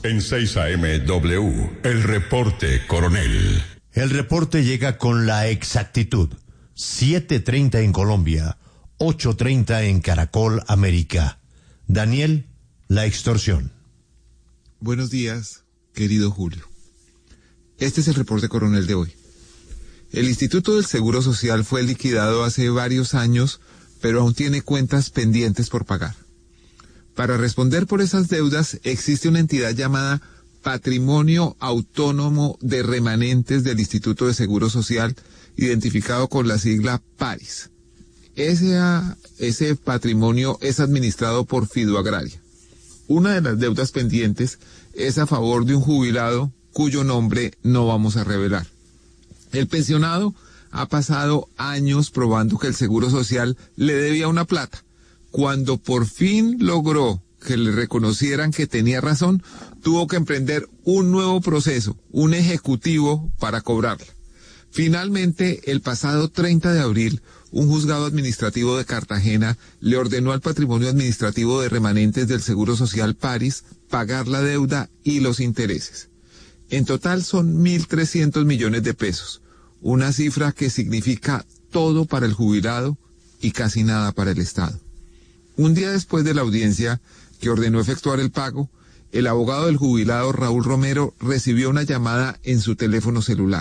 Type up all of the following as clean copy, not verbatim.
En 6 AM W, el reporte Coronel. El reporte llega con la exactitud. 7:30 en Colombia, 8:30 en Caracol, América. Daniel, la extorsión. Buenos días, querido Julio. Este es el reporte Coronel de hoy. El Instituto del Seguro Social fue liquidado hace varios años, pero aún tiene cuentas pendientes por pagar. Para responder por esas deudas existe una entidad llamada Patrimonio Autónomo de Remanentes del Instituto de Seguro Social, identificado con la sigla PARIS. Ese patrimonio es administrado por Fiduagraria. Una de las deudas pendientes es a favor de un jubilado cuyo nombre no vamos a revelar. El pensionado ha pasado años probando que el Seguro Social le debía una plata. Cuando por fin logró que le reconocieran que tenía razón, tuvo que emprender un nuevo proceso, un ejecutivo para cobrarla. Finalmente, el pasado 30 de abril, un juzgado administrativo de Cartagena le ordenó al Patrimonio Administrativo de Remanentes del Seguro Social PARIS pagar la deuda y los intereses. En total son 1.300 millones de pesos, una cifra que significa todo para el jubilado y casi nada para el Estado. Un día después de la audiencia que ordenó efectuar el pago, el abogado del jubilado Raúl Romero recibió una llamada en su teléfono celular.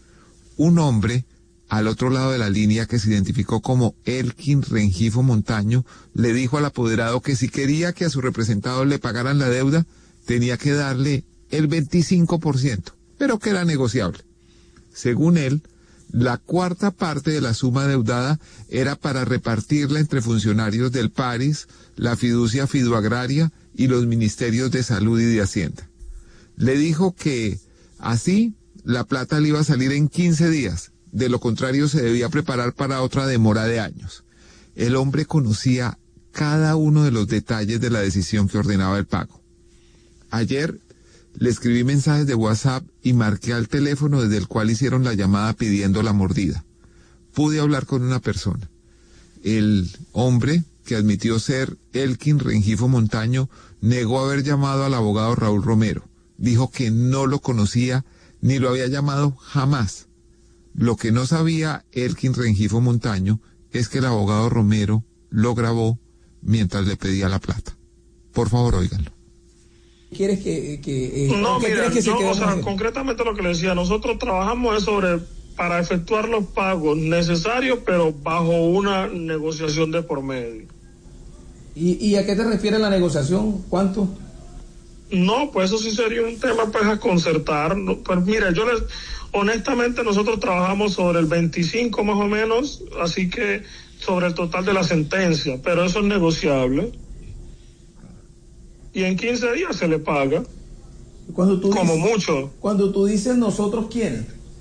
Un hombre al otro lado de la línea, que se identificó como Elkin Rengifo Montaño, le dijo al apoderado que si quería que a su representado le pagaran la deuda, tenía que darle el 25%, pero que era negociable. Según él, la cuarta parte de la suma deudada era para repartirla entre funcionarios del PARIS, la fiducia Fiduagraria y los ministerios de Salud y de Hacienda. Le dijo que así la plata le iba a salir en 15 días, de lo contrario se debía preparar para otra demora de años. El hombre conocía cada uno de los detalles de la decisión que ordenaba el pago. Ayer le escribí mensajes de WhatsApp y marqué al teléfono desde el cual hicieron la llamada pidiendo la mordida. Pude hablar con una persona. El hombre, que admitió ser Elkin Rengifo Montaño, negó haber llamado al abogado Raúl Romero. Dijo que no lo conocía ni lo había llamado jamás. Lo que no sabía Elkin Rengifo Montaño es que el abogado Romero lo grabó mientras le pedía la plata. Por favor, óiganlo. ¿Quieres no, mira, concretamente lo que le decía, nosotros trabajamos para efectuar los pagos necesarios, pero bajo una negociación de por medio. ¿Y a qué te refieres la negociación? ¿Cuánto? No, pues eso sí sería un tema pues a concertar. Pues mira, honestamente nosotros trabajamos sobre el 25 más o menos, así que sobre el total de la sentencia, pero eso es negociable. Y en 15 días se le paga. Mucho. Cuando tú dices nosotros, ¿quién?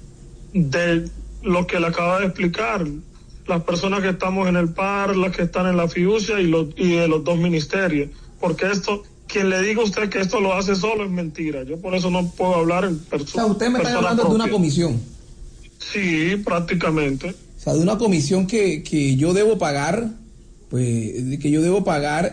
De lo que le acaba de explicar, las personas que estamos en el PAR, las que están en la fiducia y de los dos ministerios. Porque quien le diga a usted que esto lo hace solo es mentira. Yo por eso no puedo hablar en persona. O sea, usted me está hablando propia. De una comisión. Sí, prácticamente. O sea, de una comisión que yo debo pagar. Pues que yo debo pagar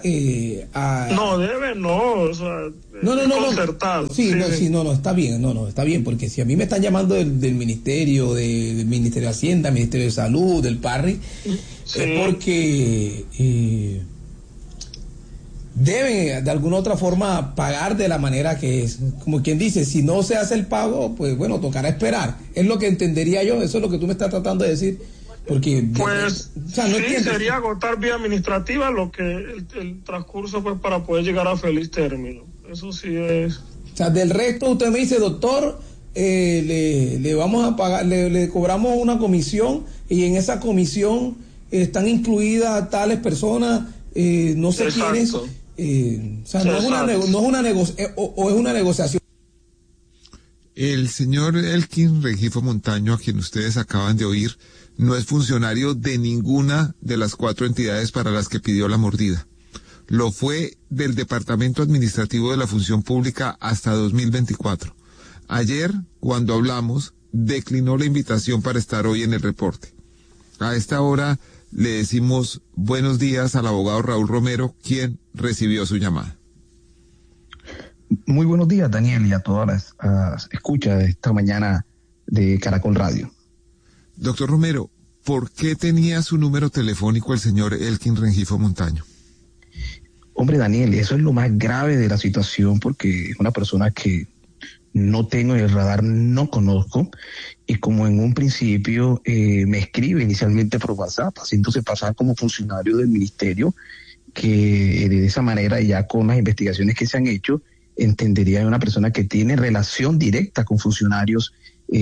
o sea, concertado. No, está bien, porque si a mí me están llamando del Ministerio de Hacienda, Ministerio de Salud, del PARRI, sí, es porque deben de alguna otra forma pagar de la manera que es. Como quien dice, si no se hace el pago, pues bueno, tocará esperar. Es lo que entendería yo, eso es lo que tú me estás tratando de decir. Porque pues sería agotar vía administrativa lo que el transcurso pues para poder llegar a feliz término. Eso sí es. O sea, del resto usted me dice, doctor, le vamos a pagar, le cobramos una comisión y en esa comisión están incluidas tales personas, no sé quiénes. O sea, no es una negociación o es una negociación. El señor Elkin Rengifo Montaño, a quien ustedes acaban de oír, no es funcionario de ninguna de las 4 entidades para las que pidió la mordida. Lo fue del Departamento Administrativo de la Función Pública hasta 2024. Ayer, cuando hablamos, declinó la invitación para estar hoy en el reporte. A esta hora le decimos buenos días al abogado Raúl Romero, quien recibió su llamada. Muy buenos días, Daniel, y a todas las escuchas de esta mañana de Caracol Radio. Doctor Romero, ¿por qué tenía su número telefónico el señor Elkin Rengifo Montaño? Hombre, Daniel, eso es lo más grave de la situación, porque es una persona que no tengo en el radar, no conozco, y como en un principio me escribe inicialmente por WhatsApp, haciéndose pasar como funcionario del ministerio, que de esa manera, ya con las investigaciones que se han hecho, entendería de una persona que tiene relación directa con funcionarios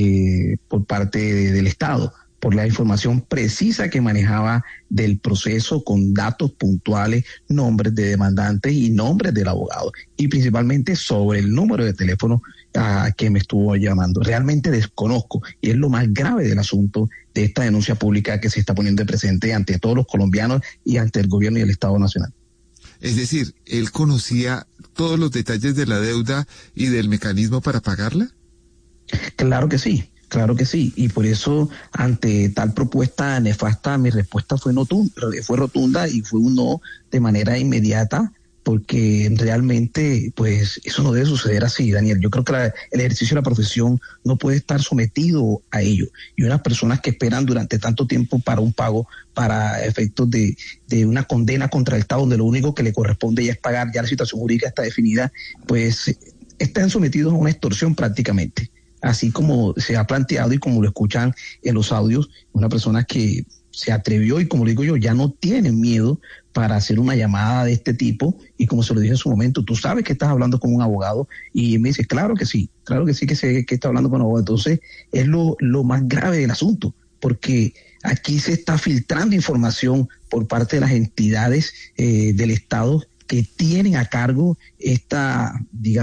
por parte del Estado, por la información precisa que manejaba del proceso, con datos puntuales, nombres de demandantes y nombres del abogado, y principalmente sobre el número de teléfono a que me estuvo llamando. Realmente desconozco, y es lo más grave del asunto de esta denuncia pública que se está poniendo de presente ante todos los colombianos y ante el gobierno y el Estado Nacional. Es decir, ¿él conocía todos los detalles de la deuda y del mecanismo para pagarla? Claro que sí, y por eso ante tal propuesta nefasta mi respuesta fue rotunda y fue un no de manera inmediata, porque realmente pues eso no debe suceder así, Daniel. Yo creo que el ejercicio de la profesión no puede estar sometido a ello, y unas personas que esperan durante tanto tiempo para un pago, para efectos de una condena contra el Estado, donde lo único que le corresponde ya es pagar, ya la situación jurídica está definida, pues están sometidos a una extorsión prácticamente, así como se ha planteado y como lo escuchan en los audios. Una persona que se atrevió, y como digo yo, ya no tiene miedo para hacer una llamada de este tipo, y como se lo dije en su momento, tú sabes que estás hablando con un abogado, y me dice, claro que sí que sé que está hablando con un abogado. Entonces es lo más grave del asunto, porque aquí se está filtrando información por parte de las entidades del Estado que tienen a cargo esta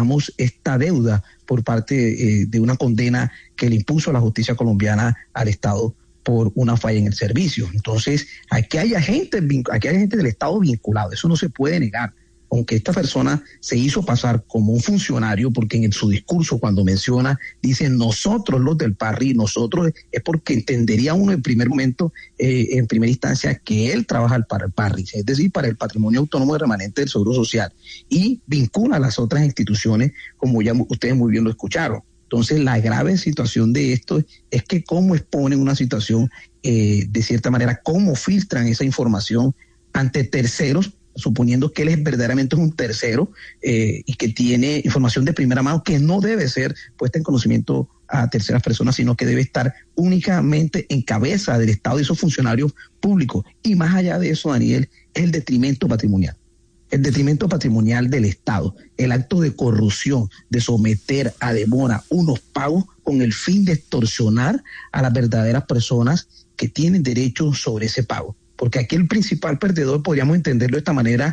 deuda por parte de una condena que le impuso la justicia colombiana al Estado por una falla en el servicio. Entonces, aquí hay agentes del Estado vinculados, eso no se puede negar. Aunque esta persona se hizo pasar como un funcionario, porque en su discurso cuando menciona, dice nosotros los del PARRI, nosotros, es porque entendería uno en primer momento, en primera instancia, que él trabaja para el PARRI, es decir, para el Patrimonio Autónomo de Remanente del Seguro Social, y vincula a las otras instituciones, como ya ustedes muy bien lo escucharon. Entonces, la grave situación de esto es que cómo exponen una situación, de cierta manera, cómo filtran esa información ante terceros, suponiendo que él es verdaderamente un tercero y que tiene información de primera mano que no debe ser puesta en conocimiento a terceras personas, sino que debe estar únicamente en cabeza del Estado y esos funcionarios públicos. Y más allá de eso, Daniel, es el detrimento patrimonial. El detrimento patrimonial del Estado, el acto de corrupción, de someter a demora unos pagos con el fin de extorsionar a las verdaderas personas que tienen derecho sobre ese pago. Porque aquí el principal perdedor, podríamos entenderlo de esta manera,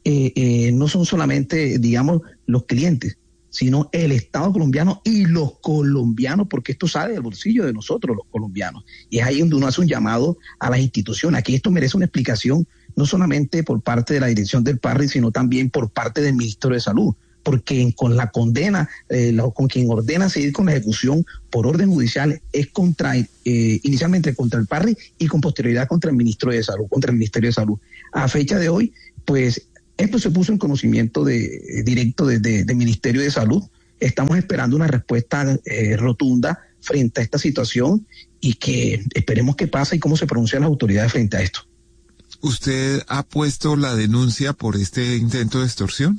no son solamente, digamos, los clientes, sino el Estado colombiano y los colombianos, porque esto sale del bolsillo de nosotros, los colombianos. Y es ahí donde uno hace un llamado a las instituciones. Aquí esto merece una explicación, no solamente por parte de la dirección del PARRI, sino también por parte del Ministerio de Salud, porque con la condena, con quien ordena seguir con la ejecución por orden judicial es inicialmente contra el PARRI y con posterioridad contra el Ministerio de Salud. A fecha de hoy, pues esto se puso en conocimiento directo del Ministerio de Salud. Estamos esperando una respuesta rotunda frente a esta situación, y que esperemos que pase y cómo se pronuncian las autoridades frente a esto. ¿Usted ha puesto la denuncia por este intento de extorsión?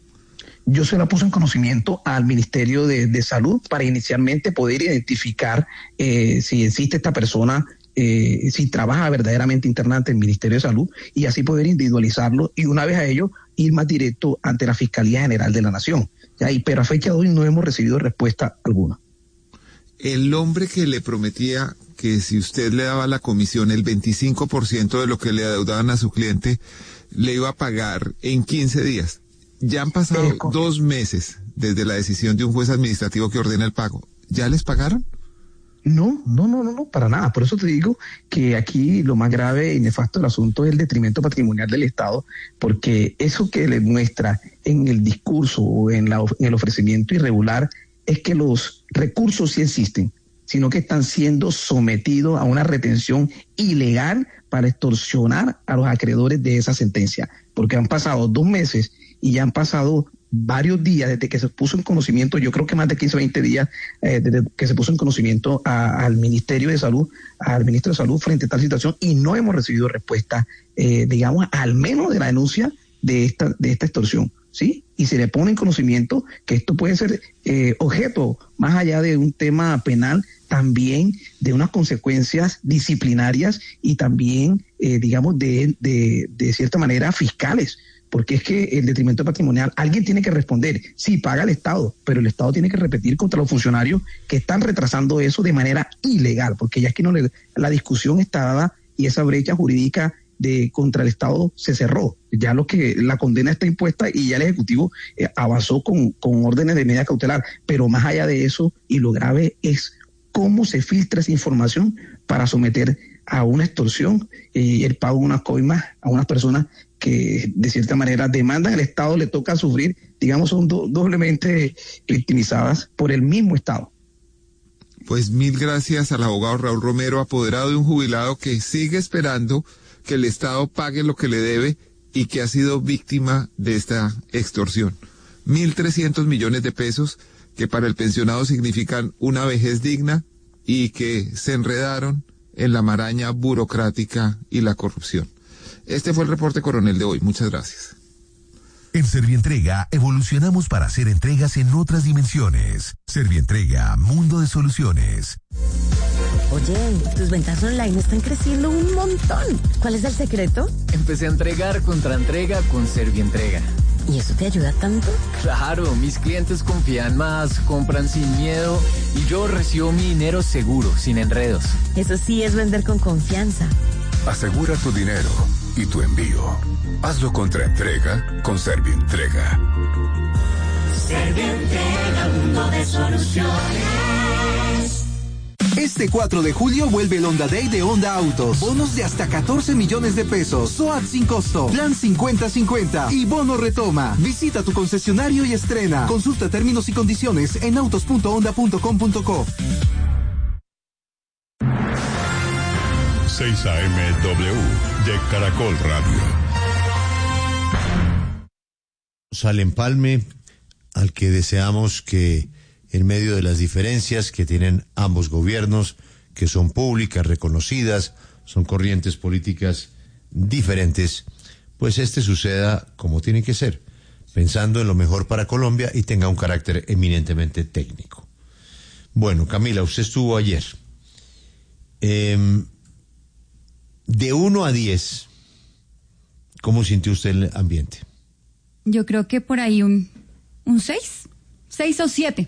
Yo se la puse en conocimiento al Ministerio de Salud para inicialmente poder identificar si existe esta persona, si trabaja verdaderamente internamente en el Ministerio de Salud, y así poder individualizarlo, y una vez a ello ir más directo ante la Fiscalía General de la Nación. Pero a fecha de hoy no hemos recibido respuesta alguna. El hombre que le prometía que si usted le daba la comisión, el 25% de lo que le adeudaban a su cliente, le iba a pagar en 15 días. Ya han pasado 2 meses desde la decisión de un juez administrativo que ordena el pago. ¿Ya les pagaron? No, para nada. Por eso te digo que aquí lo más grave y nefasto del asunto es el detrimento patrimonial del Estado, porque eso que le muestra en el discurso o en el ofrecimiento irregular es que los recursos sí existen, sino que están siendo sometidos a una retención ilegal para extorsionar a los acreedores de esa sentencia, porque han pasado 2 meses y ya han pasado varios días, desde que se puso en conocimiento, yo creo que más de 15 o 20 días, desde que se puso en conocimiento al Ministerio de Salud, al Ministro de Salud frente a tal situación, y no hemos recibido respuesta, digamos, al menos de la denuncia de esta extorsión, ¿sí? Y se le pone en conocimiento que esto puede ser objeto, más allá de un tema penal, también de unas consecuencias disciplinarias y también, digamos, de cierta manera fiscales, porque es que el detrimento patrimonial, alguien tiene que responder, sí, paga el Estado, pero el Estado tiene que repetir contra los funcionarios que están retrasando eso de manera ilegal, porque ya es que la discusión está dada y esa brecha jurídica contra el Estado se cerró. Ya la condena está impuesta y ya el Ejecutivo avanzó con órdenes de medida cautelar, pero más allá de eso, y lo grave es cómo se filtra esa información para someter a una extorsión y el pago de unas coimas a unas personas que de cierta manera demandan al Estado, le toca sufrir, digamos, son doblemente victimizadas por el mismo Estado. Pues mil gracias al abogado Raúl Romero, apoderado de un jubilado que sigue esperando que el Estado pague lo que le debe y que ha sido víctima de esta extorsión. 1.300 millones de pesos que para el pensionado significan una vejez digna y que se enredaron en la maraña burocrática y la corrupción. Este fue el reporte coronel de hoy. Muchas gracias. En Servientrega evolucionamos para hacer entregas en otras dimensiones. Servientrega, mundo de soluciones. Oye, tus ventas online están creciendo un montón. ¿Cuál es el secreto? Empecé a entregar contra entrega con Servientrega. ¿Y eso te ayuda tanto? Claro, mis clientes confían más, compran sin miedo y yo recibo mi dinero seguro, sin enredos. Eso sí es vender con confianza. Asegura tu dinero y tu envío. Hazlo contra entrega con Servientrega. Servientrega, mundo de soluciones. Este 4 de julio vuelve el Honda Day de Honda Autos. Bonos de hasta 14 millones de pesos. SOAT sin costo. Plan 50-50. Y bono retoma. Visita tu concesionario y estrena. Consulta términos y condiciones en autos.honda.com.co. 6 AM-W de Caracol Radio. Al empalme al que deseamos que en medio de las diferencias que tienen ambos gobiernos, que son públicas, reconocidas, son corrientes políticas diferentes, pues suceda como tiene que ser, pensando en lo mejor para Colombia y tenga un carácter eminentemente técnico. Bueno, Camila, usted estuvo ayer. De 1 a 10, ¿cómo sintió usted el ambiente? Yo creo que por ahí un 6 o 7.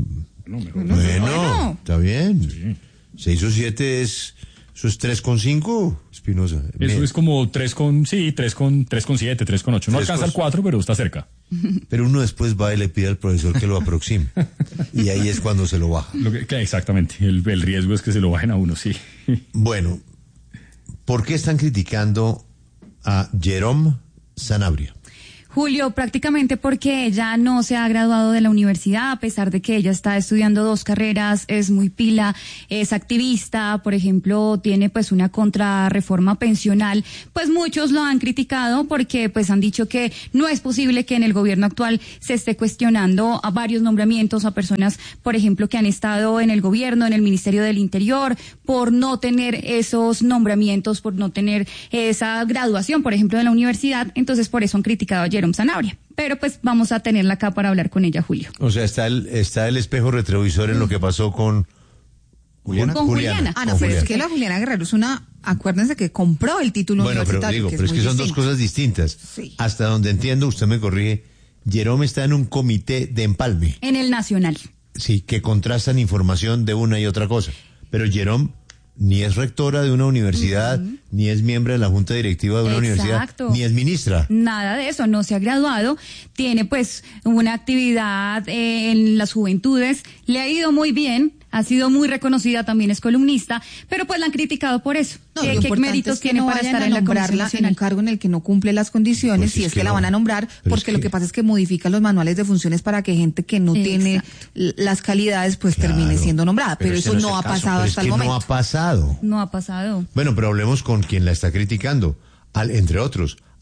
Bueno, está bien. Sí. 6 o 7 eso es 3,5, Espinosa. Eso es como 3,7, 3,8. No alcanza el 4, pero está cerca. Pero uno después va y le pide al profesor que lo aproxime. Y ahí es cuando se lo baja. Exactamente. El riesgo es que se lo bajen a uno, sí. Bueno, ¿por qué están criticando a Jerome Sanabria? Julio, prácticamente porque ella no se ha graduado de la universidad, a pesar de que ella está estudiando 2 carreras, es muy pila, es activista, por ejemplo, tiene pues una contrarreforma pensional, pues muchos lo han criticado porque pues han dicho que no es posible que en el gobierno actual se esté cuestionando a varios nombramientos a personas, por ejemplo, que han estado en el gobierno, en el Ministerio del Interior, por no tener esos nombramientos, por no tener esa graduación, por ejemplo, de la universidad, entonces por eso han criticado a Jerome Sanabria, pero pues vamos a tenerla acá para hablar con ella, Julio. O sea, está el espejo retrovisor en lo que pasó con Juliana. Con Juliana. Ah, no, pero es que la Juliana Guerrero es acuérdense que compró el título universitario. Pero es que son 2 cosas distintas. Sí. Hasta donde entiendo, usted me corrige, Jerome está en un comité de empalme. En el Nacional. Sí, que contrastan información de una y otra cosa. Pero Jerome ni es rectora de una universidad, ni es miembro de la junta directiva de una universidad, ni es ministra. Nada de eso, no se ha graduado, tiene pues una actividad en las juventudes, le ha ido muy bien, ha sido muy reconocida, también es columnista, pero pues la han criticado por eso. ¿Qué méritos tiene para estar en la Comisión Nacional? En un cargo en el que no cumple las condiciones, pues si es que la van a nombrar, porque lo que pasa es que modifican los manuales de funciones para que gente que no tiene las calidades pues termine siendo nombrada, pero eso no ha pasado hasta el momento. No ha pasado. No ha pasado. Bueno, pero hablemos con quien la está criticando, entre otros,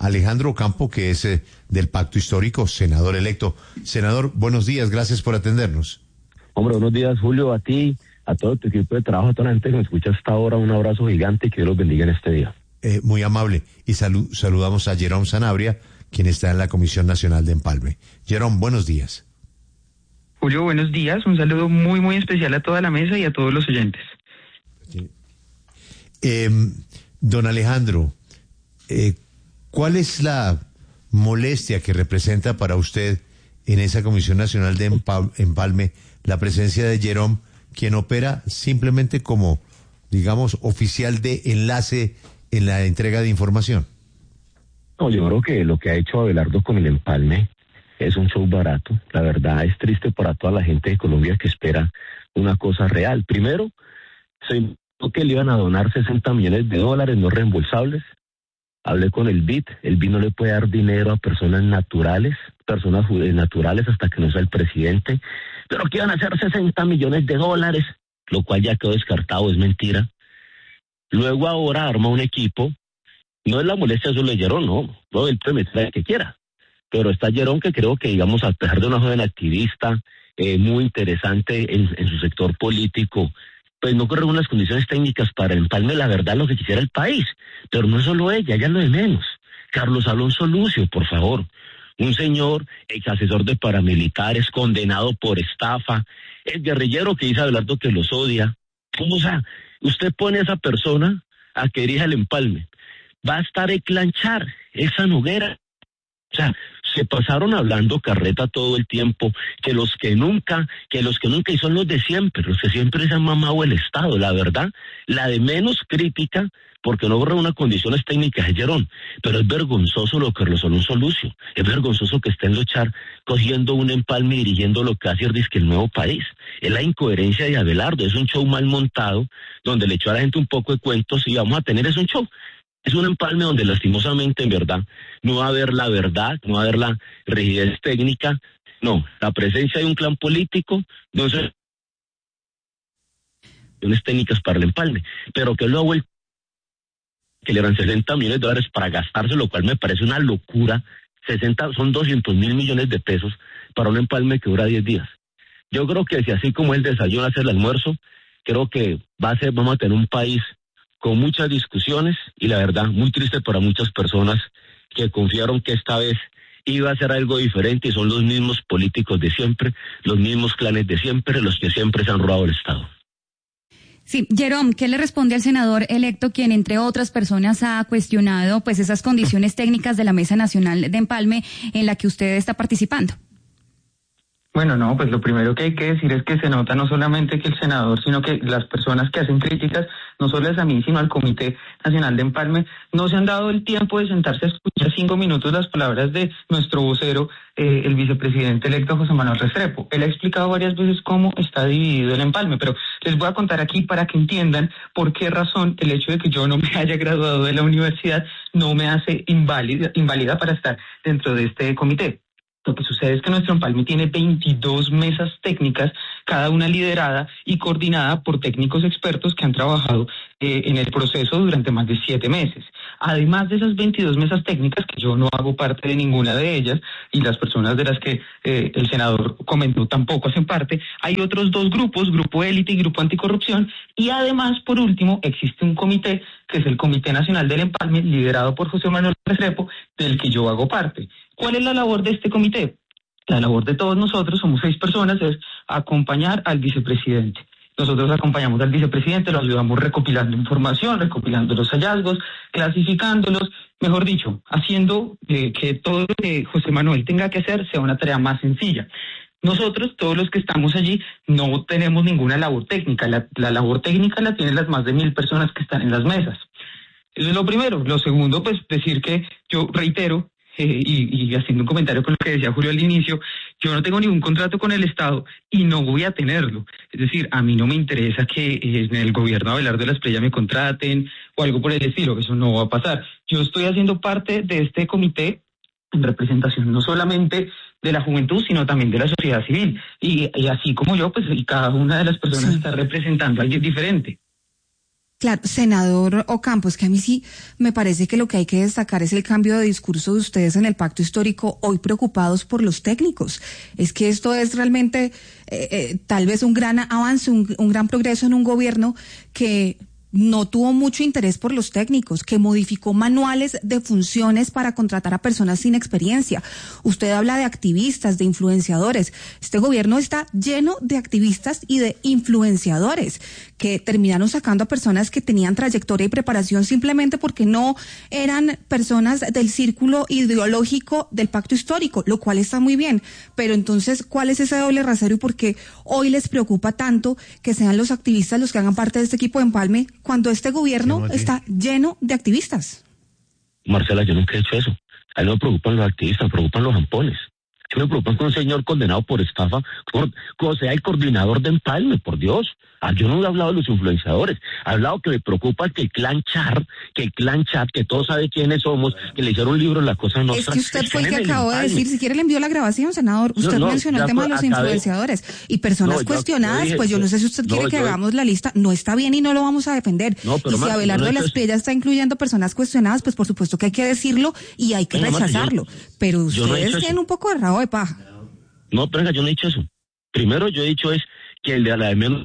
Alejandro Campo, que es del Pacto Histórico, senador electo. Senador, buenos días, gracias por atendernos. Hombre, buenos días, Julio, a ti, a todo tu equipo de trabajo, a toda la gente que me escucha hasta ahora, un abrazo gigante y que Dios los bendiga en este día. Muy amable. Y saludamos a Jerome Sanabria, quien está en la Comisión Nacional de Empalme. Jerome, buenos días. Julio, buenos días. Un saludo muy, muy especial a toda la mesa y a todos los oyentes. Don Alejandro, ¿cuál es la molestia que representa para usted en esa Comisión Nacional de Empalme la presencia de Jerome, quien opera simplemente como, digamos, oficial de enlace en la entrega de información? No, yo creo que lo que ha hecho Abelardo con el empalme es un show barato. La verdad es triste para toda la gente de Colombia que espera una cosa real. Primero, se informó que le iban a donar $60 millones no reembolsables. Hablé con el BID no le puede dar dinero a personas naturales hasta que no sea el presidente, pero que iban a hacer $60 millones, lo cual ya quedó descartado, es mentira. Luego ahora arma un equipo, no es la molestia solo de Jerome, no, él puede meter el que quiera, pero está Jerome, que creo que, digamos, a pesar de una joven activista muy interesante en su sector político, pues no corre unas condiciones técnicas para el empalme, la verdad, lo que quisiera el país. Pero no es solo ella es lo de menos. Carlos Alonso Lucio, por favor. Un señor, ex asesor de paramilitares, condenado por estafa, el guerrillero que dice Abelardo que los odia. O sea, usted pone a esa persona a que dirija el empalme. Va a estar eclanchar esa Noguera. O sea, se pasaron hablando carreta todo el tiempo, que los que nunca, y son los de siempre, los que siempre se han mamado el Estado. La verdad, la de menos crítica, porque no borra unas condiciones técnicas de Jerome, pero es vergonzoso lo que Carlos Alonso Lucio, es vergonzoso que esté en luchar cogiendo un empalme y dirigiendo lo que hace el Nuevo País. Es la incoherencia de Abelardo, es un show mal montado, donde le echó a la gente un poco de cuentos y vamos a tener es un show. Es un empalme donde lastimosamente, en verdad, no va a haber la verdad, no va a haber la rigidez técnica, no, la presencia de un clan político, no sé, técnicas para el empalme, pero que luego que le dan $60 millones para gastarse, lo cual me parece una locura. 60 son 200.000 millones de pesos para un empalme que dura 10 días. Yo creo que si así como el desayuno hace el almuerzo, creo que vamos a tener un país con muchas discusiones y la verdad muy triste para muchas personas que confiaron que esta vez iba a ser algo diferente y son los mismos políticos de siempre, los mismos clanes de siempre, los que siempre se han robado el Estado. Sí, Jerome, ¿qué le responde al senador electo, quien entre otras personas ha cuestionado pues esas condiciones técnicas de la Mesa Nacional de Empalme en la que usted está participando? Bueno, no, pues lo primero que hay que decir es que se nota no solamente que el senador, sino que las personas que hacen críticas, no solo es a mí, sino al Comité Nacional de Empalme, no se han dado el tiempo de sentarse a escuchar 5 minutos las palabras de nuestro vocero, el vicepresidente electo José Manuel Restrepo. Él ha explicado varias veces cómo está dividido el empalme, pero les voy a contar aquí para que entiendan por qué razón el hecho de que yo no me haya graduado de la universidad no me hace inválida para estar dentro de este comité. Lo que sucede es que nuestro empalme tiene 22 mesas técnicas, cada una liderada y coordinada por técnicos expertos que han trabajado en el proceso durante más de 7 meses. Además de esas 22 mesas técnicas, que yo no hago parte de ninguna de ellas, y las personas de las que el senador comentó tampoco hacen parte, hay otros 2 grupos, Grupo Élite y Grupo Anticorrupción, y además, por último, existe un comité, que es el Comité Nacional del Empalme, liderado por José Manuel Restrepo, del que yo hago parte. ¿Cuál es la labor de este comité? La labor de todos nosotros, somos 6 personas, es acompañar al vicepresidente. Nosotros acompañamos al vicepresidente, lo ayudamos recopilando información, recopilando los hallazgos, clasificándolos, mejor dicho, haciendo que todo lo que José Manuel tenga que hacer sea una tarea más sencilla. Nosotros, todos los que estamos allí, no tenemos ninguna labor técnica. La labor técnica la tienen las más de 1.000 personas que están en las mesas. Eso es lo primero. Lo segundo, pues decir que yo reitero, y haciendo un comentario con lo que decía Julio al inicio, yo no tengo ningún contrato con el Estado y no voy a tenerlo. Es decir, a mí no me interesa que en el gobierno de Abelardo de la Espriella me contraten o algo por el estilo, eso no va a pasar. Yo estoy haciendo parte de este comité en representación no solamente de la juventud, sino también de la sociedad civil. Y así como yo, pues y cada una de las personas está representando a alguien diferente. Claro, senador Ocampo, es que a mí sí me parece que lo que hay que destacar es el cambio de discurso de ustedes en el pacto histórico, hoy preocupados por los técnicos. Es que esto es realmente tal vez un gran avance, un gran progreso en un gobierno que no tuvo mucho interés por los técnicos, que modificó manuales de funciones para contratar a personas sin experiencia. Usted habla de activistas, de influenciadores. Este gobierno está lleno de activistas y de influenciadores que terminaron sacando a personas que tenían trayectoria y preparación simplemente porque no eran personas del círculo ideológico del pacto histórico, lo cual está muy bien. Pero entonces, ¿cuál es ese doble rasero y por qué hoy les preocupa tanto que sean los activistas los que hagan parte de este equipo de empalme cuando este gobierno está lleno de activistas? Marcela, yo nunca he hecho eso. A mí no me preocupan los activistas, me preocupan los jampones. A mí me preocupan con un señor condenado por estafa, como sea el coordinador de empalme, por Dios. Yo no he hablado de los influenciadores. He hablado que me preocupa que el clan Char, que todos saben quiénes somos, que le hicieron un libro La Cosa Nostra. Es que usted fue el que acabó de decir, si quiere le envió la grabación, senador. Usted mencionó el tema de los influenciadores y personas cuestionadas, pues yo no sé si usted quiere que hagamos la lista. No está bien y no lo vamos a defender. Y si Abelardo de la Espriella está incluyendo personas cuestionadas, pues por supuesto que hay que decirlo y hay que rechazarlo. Pero ustedes tienen un poco de rabo de paja. No, pero venga, yo no he dicho eso. Primero yo he dicho es que el de la de menos,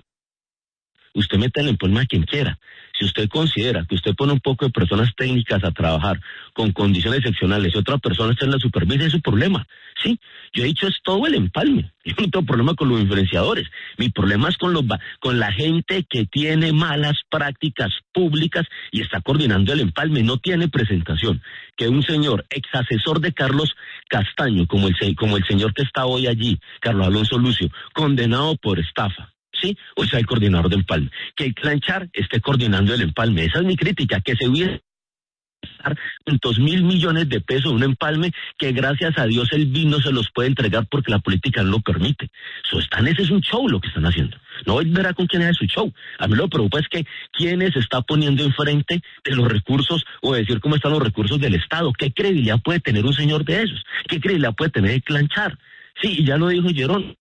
usted mete en el empalme a quien quiera. Si usted considera que usted pone un poco de personas técnicas a trabajar con condiciones excepcionales y otra persona está en la supervisión, es su problema. Sí, yo he dicho es todo el empalme. Yo no tengo problema con los influenciadores. Mi problema es con la gente que tiene malas prácticas públicas y está coordinando el empalme. No tiene presentación que un señor ex asesor de Carlos Castaño, como el señor que está hoy allí, Carlos Alonso Lucio, condenado por estafa. Sí, o sea, el coordinador de empalme. Que el clan Char esté coordinando el empalme. Esa es mi crítica, que se hubiese gastar 200.000 millones de pesos en un empalme que gracias a Dios el BID no se los puede entregar porque la política no lo permite. Ese es un show lo que están haciendo. No verá con quién es su show. A mí lo que preocupa es que quiénes se está poniendo enfrente de los recursos o decir cómo están los recursos del Estado. ¿Qué credibilidad puede tener un señor de esos? ¿Qué credibilidad puede tener el clan Char? Sí, y ya lo dijo Gerón.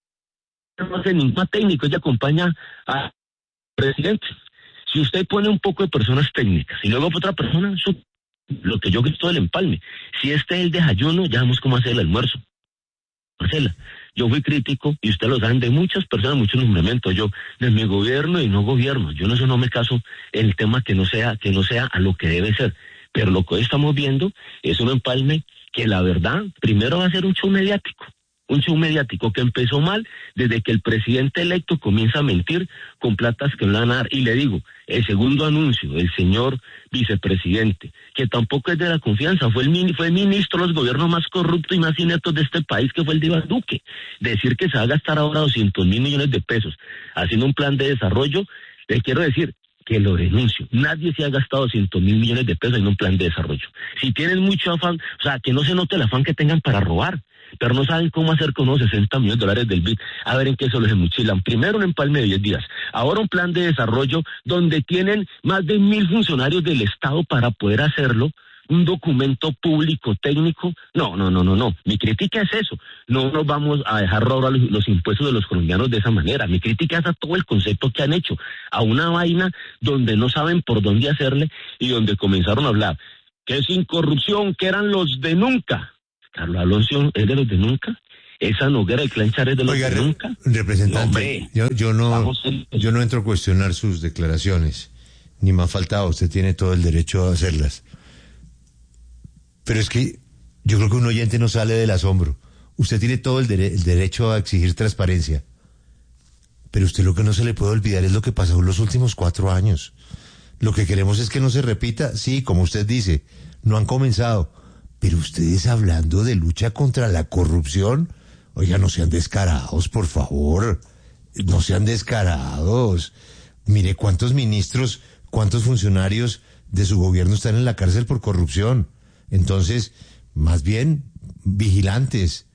No hace ningún técnico, ella acompaña al presidente. Si usted pone un poco de personas técnicas y luego otra persona, lo que yo grito del empalme. Si este es el desayuno, ya vemos cómo hacer el almuerzo. Marcela, yo fui crítico, y ustedes lo saben, de muchas personas, muchos nombramientos, yo, de mi gobierno y no gobierno. Yo no me caso en el tema que no sea a lo que debe ser. Pero lo que hoy estamos viendo es un empalme que la verdad, primero va a ser un show mediático. Un show mediático que empezó mal desde que el presidente electo comienza a mentir con platas que no van a dar. Y le digo, el segundo anuncio del señor vicepresidente, que tampoco es de la confianza, fue ministro de los gobiernos más corruptos y más ineptos de este país, que fue el de Iván Duque. Decir que se va a gastar ahora 200.000 millones de pesos haciendo un plan de desarrollo, le quiero decir que lo denuncio. Nadie se ha gastado 200.000 millones de pesos en un plan de desarrollo. Si tienen mucho afán, o sea, que no se note el afán que tengan para robar, pero no saben cómo hacer con los 60 millones de dólares del BID, a ver en qué se los enmochilan. Primero un empalme de 10 días, ahora un plan de desarrollo donde tienen más de 1.000 funcionarios del Estado para poder hacerlo, un documento público técnico. No. Mi crítica es eso. No nos vamos a dejar robar los impuestos de los colombianos de esa manera. Mi crítica es a todo el concepto que han hecho, a una vaina donde no saben por dónde hacerle y donde comenzaron a hablar que sin corrupción, que eran los de nunca. Carlos Alonso es de los de nunca. Esa Noguera de clan Char es de los de nunca. Representante, yo no entro a cuestionar sus declaraciones, ni me ha faltado, usted tiene todo el derecho a hacerlas. Pero es que yo creo que un oyente no sale del asombro. Usted tiene todo el derecho a exigir transparencia. Pero usted lo que no se le puede olvidar es lo que pasó en los últimos 4 años. Lo que queremos es que no se repita. Sí, como usted dice, no han comenzado. Pero ustedes hablando de lucha contra la corrupción, oiga, no sean descarados, por favor. No sean descarados. Mire cuántos ministros, cuántos funcionarios de su gobierno están en la cárcel por corrupción. Entonces, más bien, vigilantes,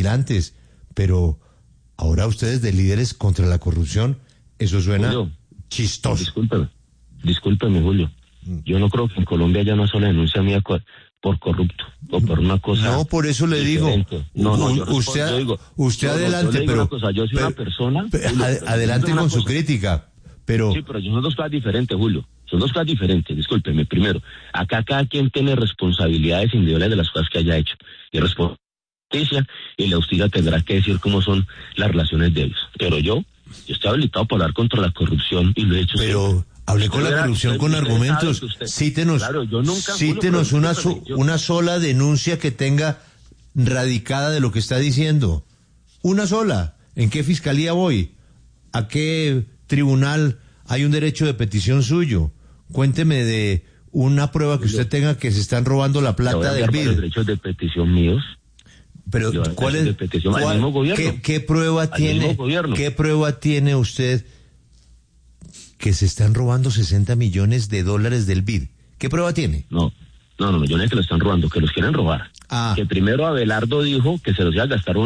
pero ahora ustedes de líderes contra la corrupción, eso suena Julio, chistoso. Discúlpeme, Julio. Yo no creo que en Colombia haya una sola denuncia mía por corrupto o por una cosa. No, por eso le diferente. Digo. Usted adelante, pero yo soy una persona. Adelante con su crítica, pero. Sí, pero yo no dos cosas diferentes, Julio. Son dos cosas diferentes, discúlpeme. Primero, acá cada quien tiene responsabilidades individuales de las cosas que haya hecho. Y justicia y la justicia tendrá que decir cómo son las relaciones de ellos. Pero yo estoy habilitado para hablar contra la corrupción y lo he hecho. Pero hablé con la corrupción con argumentos. Cítenos, claro, yo nunca, cítenos una sola denuncia que tenga radicada de lo que está diciendo. Una sola. ¿En qué fiscalía voy? ¿A qué tribunal hay un derecho de petición suyo? Cuénteme de una prueba que usted tenga que se están robando la plata del BID. Los derechos de petición míos. Pero ¿cuál es? Al mismo gobierno. ¿Qué prueba tiene? ¿Qué prueba tiene usted que se están robando $60 millones del BID? ¿Qué prueba tiene? No, yo no sé que lo están robando, que los quieren robar. Que primero Abelardo dijo que se los iba a gastar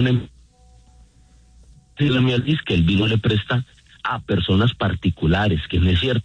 que el BID no le presta a personas particulares, que no es cierto.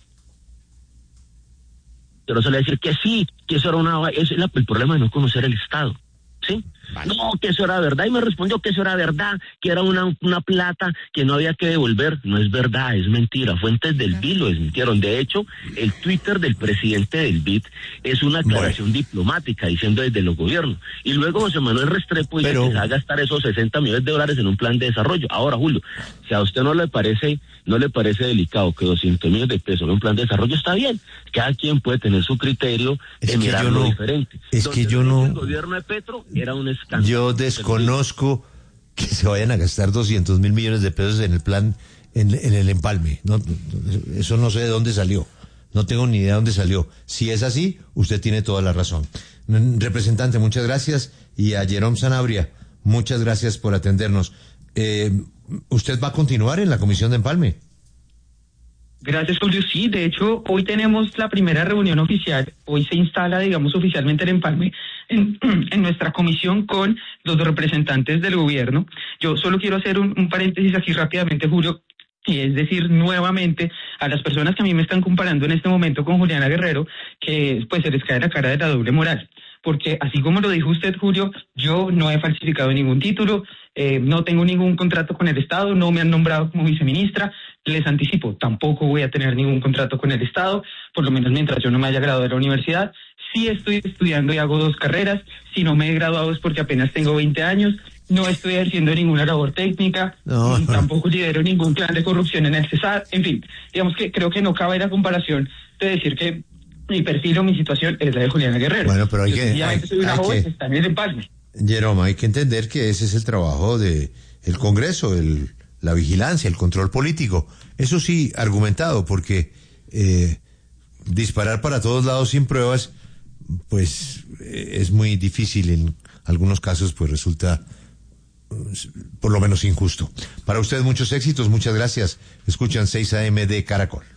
Pero se le va a decir que sí, que eso era el problema de no conocer el Estado. ¿Sí? Vale. No, que eso era verdad, y me respondió que eso era verdad, que era una plata que no había que devolver. No es verdad, es mentira. Fuentes del BID lo desmintieron. De hecho, el Twitter del presidente del BID es una aclaración diplomática diciendo desde los gobiernos. Y luego José Manuel Restrepo dice que se va a gastar esos $60 millones en un plan de desarrollo. Ahora, Julio, si a usted no le parece delicado que $200 millones en un plan de desarrollo, está bien. Cada quien puede tener su criterio de mirarlo diferente. Es que yo no. El gobierno de Petro era un escándalo. Yo desconozco que se vayan a gastar $200 millones en el plan, en el empalme. No, eso no sé de dónde salió. No tengo ni idea de dónde salió. Si es así, usted tiene toda la razón. Representante, muchas gracias. Y a Jerome Sanabria, muchas gracias por atendernos. ¿Usted va a continuar en la comisión de empalme? Gracias, Julio. Sí, de hecho, hoy tenemos la primera reunión oficial. Hoy se instala, digamos, oficialmente el empalme en nuestra comisión con los representantes del gobierno. Yo solo quiero hacer un paréntesis así rápidamente, Julio, y es decir, nuevamente, a las personas que a mí me están comparando en este momento con Juliana Guerrero, que pues se les cae la cara de la doble moral. Porque así como lo dijo usted, Julio, yo no he falsificado ningún título, no tengo ningún contrato con el Estado, no me han nombrado como viceministra. Les anticipo, tampoco voy a tener ningún contrato con el Estado, por lo menos mientras yo no me haya graduado de la universidad. Sí estoy estudiando y hago 2 carreras, si no me he graduado es porque apenas tengo 20 años, no estoy ejerciendo ninguna labor técnica, tampoco lidero ningún plan de corrupción en el CESAR, en fin, digamos que creo que no cabe la comparación de decir que mi perfil o mi situación es la de Juliana Guerrero. Bueno, pero soy una joven que está en el empalme. Jerome, hay que entender que ese es el trabajo de el Congreso, la vigilancia, el control político. Eso sí, argumentado, porque disparar para todos lados sin pruebas, pues es muy difícil. En algunos casos, pues resulta por lo menos injusto. Para usted, muchos éxitos, muchas gracias. Escuchan 6 AM de Caracol.